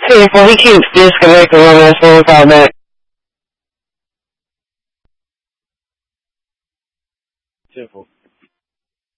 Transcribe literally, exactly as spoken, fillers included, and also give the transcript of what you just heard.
Careful, he keeps disconnecting on us when we call back. Careful.